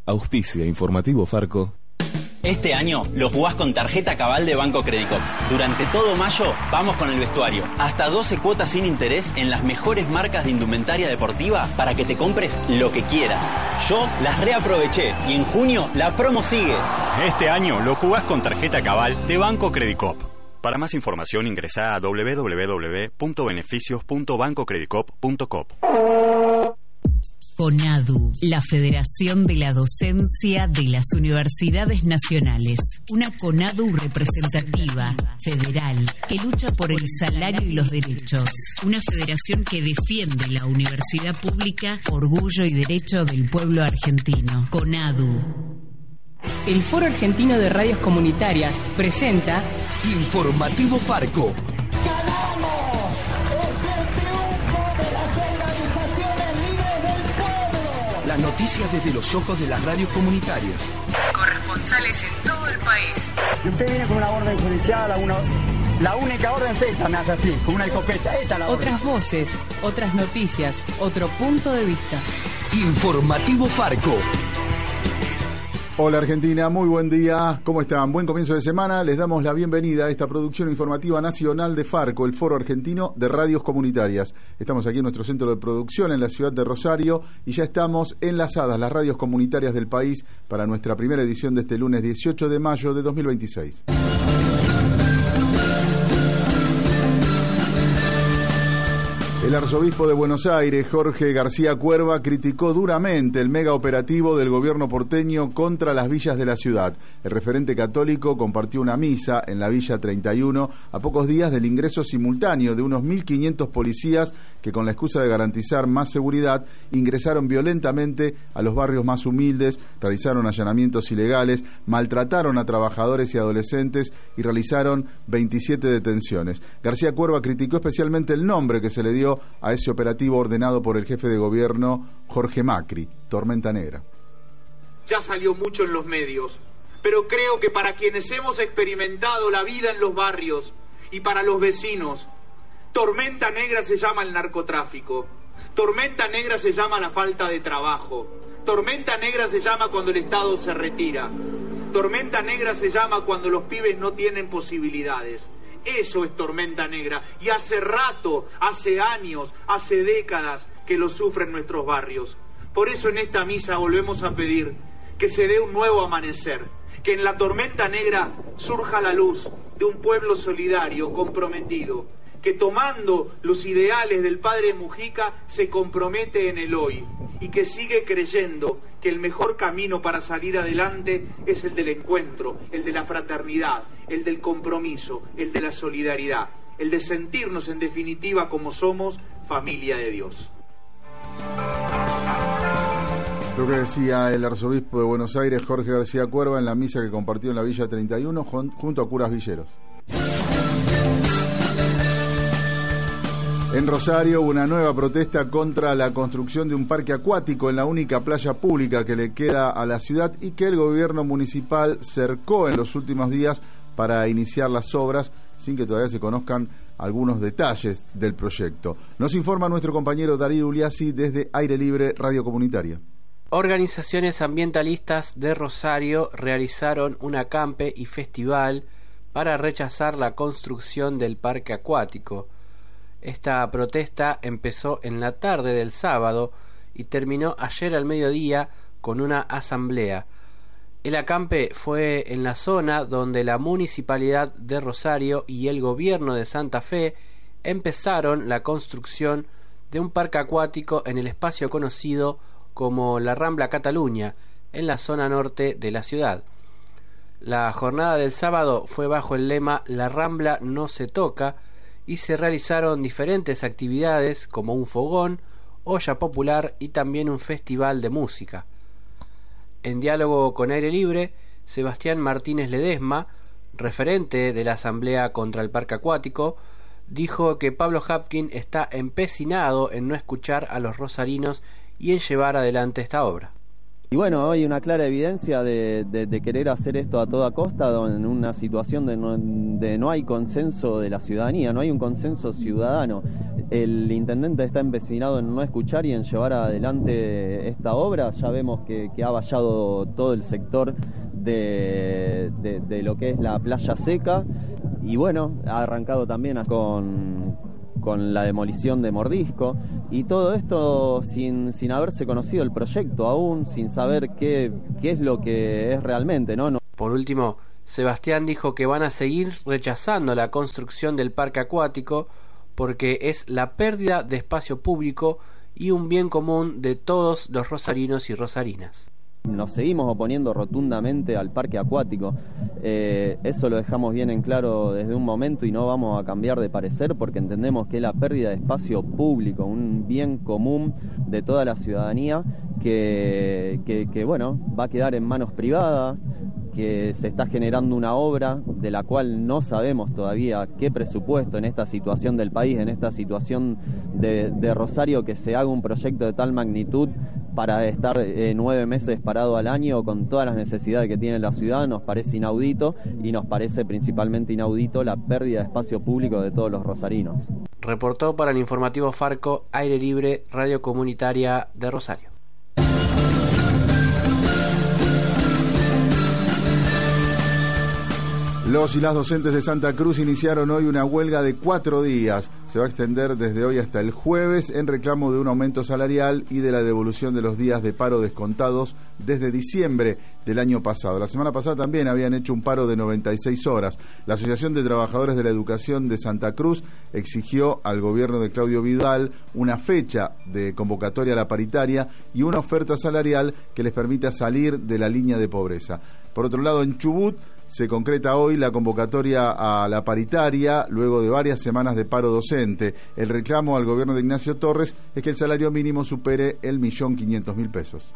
Auspicia Informativo Farco. Este año lo jugás con tarjeta Cabal de Banco Credicop. Durante todo mayo vamos con el vestuario. Hasta 12 cuotas sin interés en las mejores marcas de indumentaria deportiva para que te compres lo que quieras. Yo las reaproveché y en junio la promo sigue. Este año lo jugás con tarjeta Cabal de Banco Credicop. Para más información ingresá a www.beneficios.bancocredicop.com. CONADU, la Federación de la Docencia de las Universidades Nacionales. Una CONADU representativa, federal, que lucha por el salario y los derechos. Una federación que defiende la universidad pública, orgullo y derecho del pueblo argentino. CONADU. El Foro Argentino de Radios Comunitarias presenta Informativo Farco. Las noticias desde los ojos de las radios comunitarias. Corresponsales en todo el país. Si usted viene con una orden judicial, la única orden es esta, me hace así, con una escopeta. Esta es la orden. Otras voces, otras noticias, otro punto de vista. Informativo Farco. Hola Argentina, muy buen día, ¿cómo están? Buen comienzo de semana, les damos la bienvenida a esta producción informativa nacional de Farco, el Foro Argentino de Radios Comunitarias. Estamos aquí en nuestro centro de producción en la ciudad de Rosario y ya estamos enlazadas las radios comunitarias del país para nuestra primera edición de este lunes 18 de mayo de 2026. El arzobispo de Buenos Aires, Jorge García Cuerva, criticó duramente el mega operativo del gobierno porteño contra las villas de la ciudad. El referente católico compartió una misa en la Villa 31 a pocos días del ingreso simultáneo de unos 1.500 policías que, con la excusa de garantizar más seguridad, ingresaron violentamente a los barrios más humildes, realizaron allanamientos ilegales, maltrataron a trabajadores y adolescentes y realizaron 27 detenciones. García Cuerva criticó especialmente el nombre que se le dio a ese operativo ordenado por el jefe de gobierno Jorge Macri, Tormenta Negra. Ya salió mucho en los medios, pero creo que para quienes hemos experimentado la vida en los barrios y para los vecinos, Tormenta Negra se llama el narcotráfico, Tormenta Negra se llama la falta de trabajo, Tormenta Negra se llama cuando el Estado se retira, Tormenta Negra se llama cuando los pibes no tienen posibilidades. Eso es Tormenta Negra, y hace rato, hace años, hace décadas que lo sufren nuestros barrios. Por eso en esta misa volvemos a pedir que se dé un nuevo amanecer, que en la Tormenta Negra surja la luz de un pueblo solidario, comprometido, que tomando los ideales del padre Mujica se compromete en el hoy y que sigue creyendo que el mejor camino para salir adelante es el del encuentro, el de la fraternidad, el del compromiso, el de la solidaridad, el de sentirnos en definitiva como somos familia de Dios. Lo que decía el arzobispo de Buenos Aires, Jorge García Cuerva, en la misa que compartió en la Villa 31 junto a curas villeros. En Rosario hubo una nueva protesta contra la construcción de un parque acuático en la única playa pública que le queda a la ciudad y que el gobierno municipal cercó en los últimos días para iniciar las obras sin que todavía se conozcan algunos detalles del proyecto. Nos informa nuestro compañero Darío Uliassi desde Aire Libre Radio Comunitaria. Organizaciones ambientalistas de Rosario realizaron un acampe y festival para rechazar la construcción del parque acuático. Esta protesta empezó en la tarde del sábado y terminó ayer al mediodía con una asamblea. El acampe fue en la zona donde la Municipalidad de Rosario y el Gobierno de Santa Fe empezaron la construcción de un parque acuático en el espacio conocido como la Rambla Cataluña, en la zona norte de la ciudad. La jornada del sábado fue bajo el lema "La Rambla no se toca", y se realizaron diferentes actividades como un fogón, olla popular y también un festival de música. En diálogo con Aire Libre, Sebastián Martínez Ledesma, referente de la Asamblea contra el Parque Acuático, dijo que Pablo Hapkin está empecinado en no escuchar a los rosarinos y en llevar adelante esta obra. Y bueno, hay una clara evidencia de querer hacer esto a toda costa, en una situación de no hay consenso de la ciudadanía, no hay un consenso ciudadano. El intendente está empecinado en no escuchar y en llevar adelante esta obra. Ya vemos que ha vallado todo el sector de lo que es la playa seca, y bueno, ha arrancado también con la demolición de Mordisco, y todo esto sin haberse conocido el proyecto aún, sin saber qué es lo que es realmente, ¿no? Por último, Sebastián dijo que van a seguir rechazando la construcción del parque acuático porque es la pérdida de espacio público y un bien común de todos los rosarinos y rosarinas. Nos seguimos oponiendo rotundamente al parque acuático. Eso lo dejamos bien en claro desde un momento y no vamos a cambiar de parecer, porque entendemos que es la pérdida de espacio público, un bien común de toda la ciudadanía que bueno, va a quedar en manos privadas, que se está generando una obra de la cual no sabemos todavía qué presupuesto en esta situación del país, en esta situación de Rosario, que se haga un proyecto de tal magnitud para estar 9 meses parado al año con todas las necesidades que tiene la ciudad. Nos parece inaudito, y nos parece principalmente inaudito la pérdida de espacio público de todos los rosarinos. Reportó para el informativo Farco, Aire Libre, Radio Comunitaria de Rosario. Los y las docentes de Santa Cruz iniciaron hoy una huelga de 4 días. Se va a extender desde hoy hasta el jueves en reclamo de un aumento salarial y de la devolución de los días de paro descontados desde diciembre del año pasado. La semana pasada también habían hecho un paro de 96 horas. La Asociación de Trabajadores de la Educación de Santa Cruz exigió al gobierno de Claudio Vidal una fecha de convocatoria a la paritaria y una oferta salarial que les permita salir de la línea de pobreza. Por otro lado, en Chubut se concreta hoy la convocatoria a la paritaria luego de varias semanas de paro docente. El reclamo al gobierno de Ignacio Torres es que el salario mínimo supere el 1.500.000 pesos.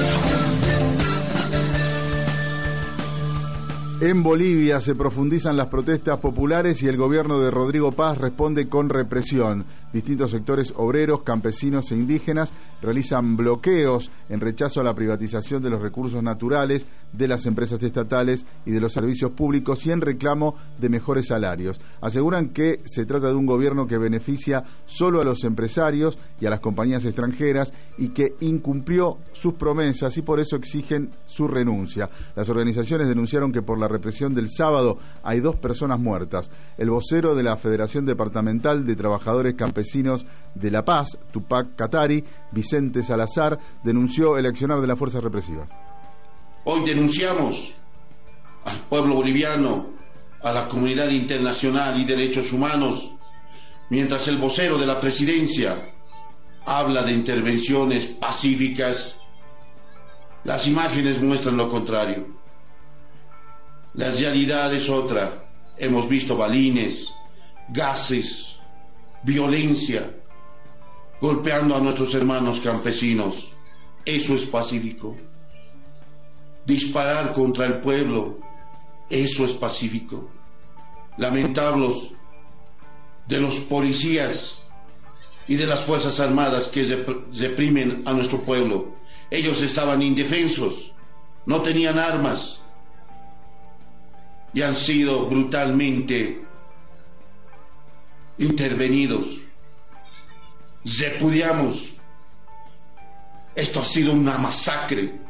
En Bolivia se profundizan las protestas populares y el gobierno de Rodrigo Paz responde con represión. Distintos sectores obreros, campesinos e indígenas realizan bloqueos en rechazo a la privatización de los recursos naturales, de las empresas estatales y de los servicios públicos, y en reclamo de mejores salarios. Aseguran que se trata de un gobierno que beneficia solo a los empresarios y a las compañías extranjeras y que incumplió sus promesas, y por eso exigen su renuncia. Las organizaciones denunciaron que por la represión del sábado hay 2 personas muertas. El vocero de la Federación Departamental de Trabajadores Campesinos de La Paz, Tupac Katari, Vicente Salazar, denunció el accionar de las fuerzas represivas. Hoy denunciamos al pueblo boliviano, a la comunidad internacional y derechos humanos, mientras el vocero de la presidencia habla de intervenciones pacíficas. Las imágenes muestran lo contrario. La realidad es otra. Hemos visto balines, gases, violencia, golpeando a nuestros hermanos campesinos. Eso es pacífico. Disparar contra el pueblo, eso es pacífico. Lamentables de los policías y de las fuerzas armadas que reprimen a nuestro pueblo. Ellos estaban indefensos, no tenían armas y han sido brutalmente intervenidos. Repudiamos. Esto ha sido una masacre.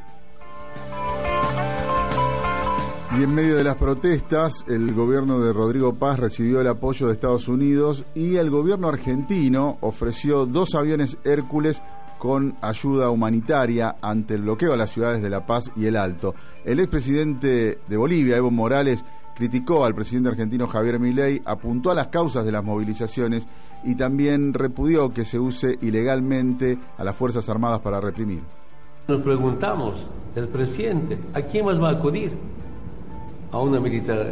Y en medio de las protestas, el gobierno de Rodrigo Paz recibió el apoyo de Estados Unidos y el gobierno argentino ofreció 2 aviones Hércules con ayuda humanitaria ante el bloqueo a las ciudades de La Paz y El Alto. El expresidente de Bolivia, Evo Morales, criticó al presidente argentino Javier Milei, apuntó a las causas de las movilizaciones y también repudió que se use ilegalmente a las Fuerzas Armadas para reprimir. Nos preguntamos, el presidente, ¿a quién más va a acudir? ¿A una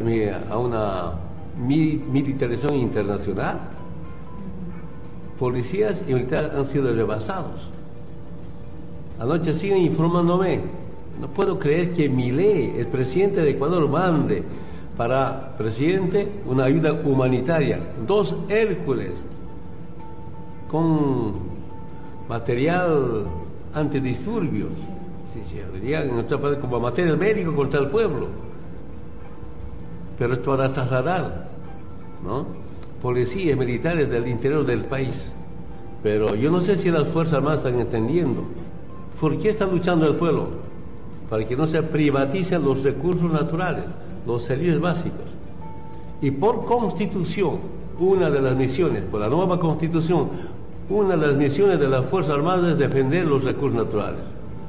militarización internacional? Policías y militares han sido rebasados. Anoche siguen informándome. No puedo creer que Milei, el presidente de Ecuador, mande para presidente una ayuda humanitaria, 2 Hércules con material antidisturbios, Sí, llegan en otra parte como materia del médico contra el pueblo. Pero esto para trasladar, ¿no?, policías militares del interior del país. Pero yo no sé si las Fuerzas Armadas están entendiendo. ¿Por qué está luchando el pueblo? Para que no se privaticen los recursos naturales, los servicios básicos. Y por constitución, una de las misiones, por la nueva constitución, una de las misiones de las Fuerzas Armadas es defender los recursos naturales.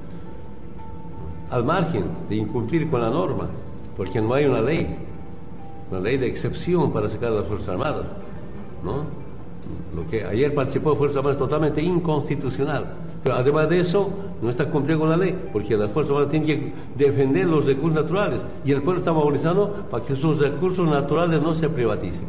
Al margen de incumplir con la norma, porque no hay una ley de excepción para sacar a las Fuerzas Armadas, ¿no? Lo que ayer participó de Fuerzas Armadas es totalmente inconstitucional. Pero además de eso, no está cumpliendo con la ley, porque las Fuerzas Armadas tienen que defender los recursos naturales y el pueblo está movilizando para que sus recursos naturales no se privaticen.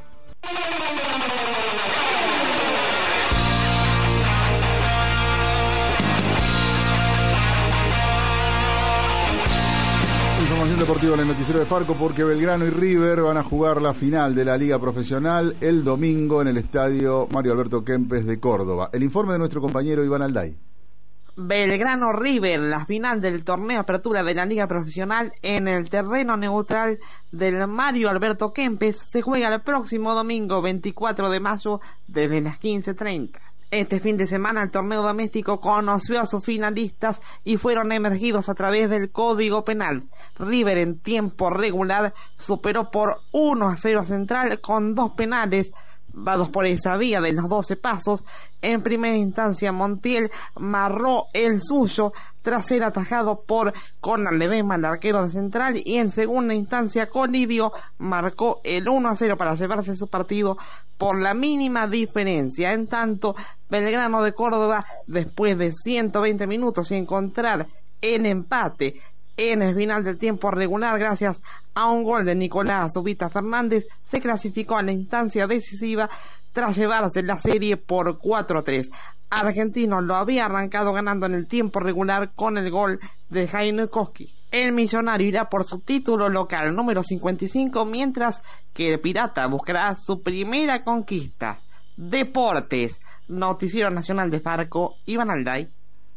Información deportiva en el noticiero de Farco, porque Belgrano y River van a jugar la final de la Liga Profesional el domingo en el estadio Mario Alberto Kempes de Córdoba. El informe de nuestro compañero Iván Alday. Belgrano River, la final del torneo Apertura de la Liga Profesional en el terreno neutral del Mario Alberto Kempes, se juega el próximo domingo 24 de mayo desde las 15:30. Este fin de semana el torneo doméstico conoció a sus finalistas y fueron emergidos a través del Código Penal. River en tiempo regular superó por 1-0 a Central con 2 penales dados por esa vía de los 12 pasos. En primera instancia Montiel marró el suyo tras ser atajado por Conan Ledesma, el arquero de Central, y en segunda instancia Colidio marcó el 1-0 para llevarse su partido por la mínima diferencia. En tanto, Belgrano de Córdoba, después de 120 minutos y encontrar el empate en el final del tiempo regular gracias a un gol de Nicolás Ubita Fernández, se clasificó a la instancia decisiva tras llevarse la serie por 4-3. Argentino lo había arrancado ganando en el tiempo regular con el gol de Jaime Koski. El millonario irá por su título local número 55, mientras que el Pirata buscará su primera conquista. Deportes, Noticiero Nacional de Farco, Iván Alday.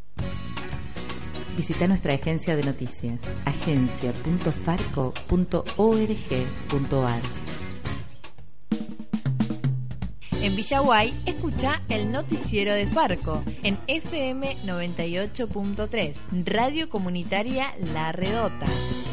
Visita nuestra agencia de noticias, agencia.farco.org.ar. En Villaguay, escucha el noticiero de Farco en FM 98.3, Radio Comunitaria La Redota.